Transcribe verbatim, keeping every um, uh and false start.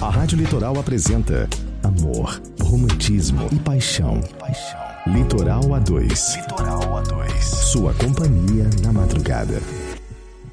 A Rádio Litoral apresenta amor, romantismo e paixão. Litoral A dois. Litoral A dois. Sua companhia na madrugada.